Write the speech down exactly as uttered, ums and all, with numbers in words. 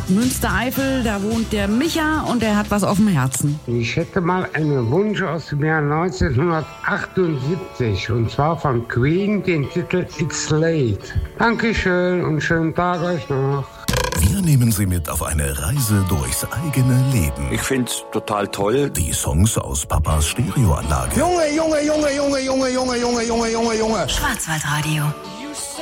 Bad Münstereifel. Da wohnt der Micha und der hat was auf dem Herzen. Ich hätte mal einen Wunsch aus dem Jahr neunzehnhundertachtundsiebzig und zwar von Queen, den Titel It's Late. Dankeschön und schönen Tag euch noch. Wir nehmen Sie mit auf eine Reise durchs eigene Leben. Ich find's total toll. Die Songs aus Papas Stereoanlage. Junge, Junge, Junge, Junge, Junge, Junge, Junge, Junge, Junge, Junge. Schwarzwaldradio.